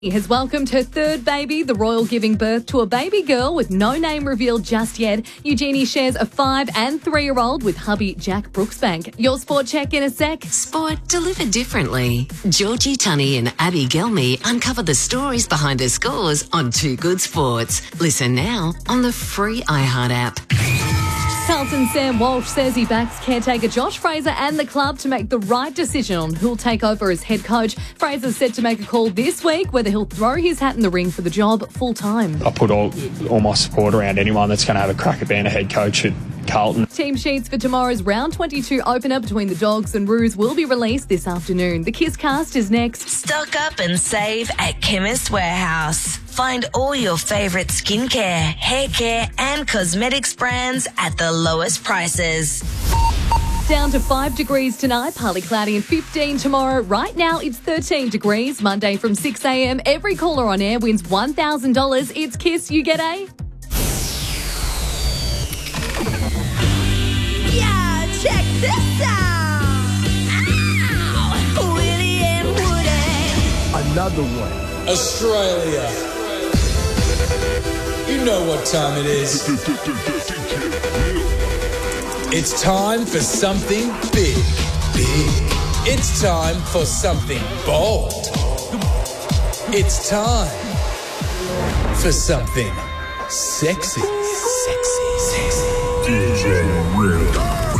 Has welcomed her third baby, the royal giving birth to a baby girl with no name revealed just yet. Eugenie shares a 5 and 3-year-old with hubby Jack Brooksbank. Your sport check in a sec. Sport delivered differently. Georgie Tunney and Abby Gelmy uncover the stories behind her scores on Too Good Sports. Listen now on the free iHeart app. Carlton Sam Walsh says he backs caretaker Josh Fraser and the club to make the right decision on who'll take over as head coach. Fraser's set to make a call this week whether he'll throw his hat in the ring for the job full time. I put all my support around anyone that's going to have a crack at being a head coach at Carlton. Team sheets for tomorrow's round 22 opener between the Dogs and Roos will be released this afternoon. The Kiss Cast is next. Stock up and save at Chemist Warehouse. Find all your favourite skincare, hair care and cosmetics brands at the lowest prices. Down to 5 degrees tonight, partly cloudy and 15 tomorrow. Right now it's 13 degrees. Monday from 6 a.m. Every caller on air wins $1,000. It's Kiss, you get a... Yeah, check this out. Ow! Willie and Woody. Another one. Australia. You know what time it is. It's time for something big. It's time for something bold. It's time for something sexy. DJ Will.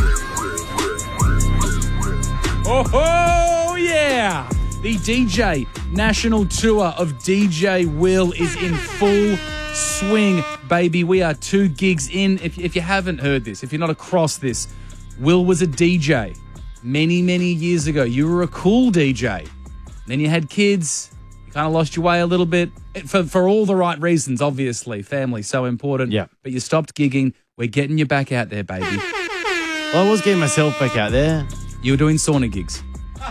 Oh, yeah! The DJ National Tour of DJ Will is in full swing, baby. We are 2 gigs in. If you haven't heard this, if you're not across this, Will was a DJ many, many years ago. You were a cool DJ. Then you had kids. You kind of lost your way a little bit for all the right reasons, obviously. Family, so important. Yeah. But you stopped gigging. We're getting you back out there, baby. Well, I was getting myself back out there. You were doing sauna gigs.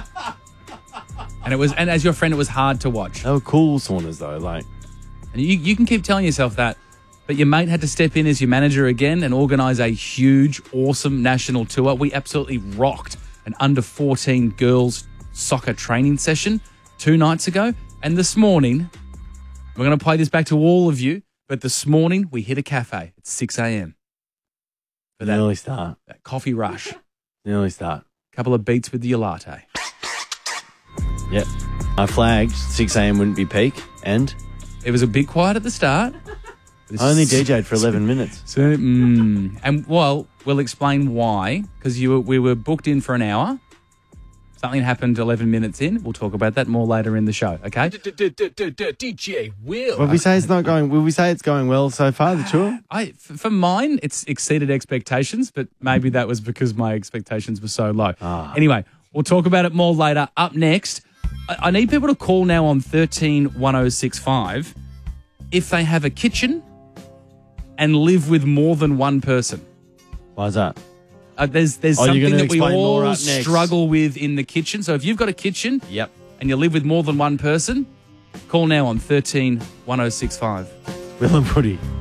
And as your friend, it was hard to watch. They were cool saunas, though. And you can keep telling yourself that, but your mate had to step in as your manager again and organise a huge, awesome national tour. We absolutely rocked an under-14 girls soccer training session 2 nights ago. And this morning, we're going to play this back to all of you, but this morning we hit a cafe at 6 a.m. for that early start. That coffee rush. An early start. Couple of beats with your latte. Yep. I flagged 6 a.m. wouldn't be peak, and it was a bit quiet at the start. I only DJ'd for 11 minutes. So, and well, we'll explain why, because we were booked in for an hour. Something happened 11 minutes in. We'll talk about that more later in the show, okay? DJ Will. Will we say it's not going? Will we say it's going well so far? The tour? For mine, it's exceeded expectations, but maybe that was because my expectations were so low. Anyway, we'll talk about it more later. Up next, I need people to call now on 131065 if they have a kitchen and live with more than one person. Why is that? There's something that we all struggle with in the kitchen. So if you've got a kitchen and you live with more than one person, call now on 131065. Will and Woody.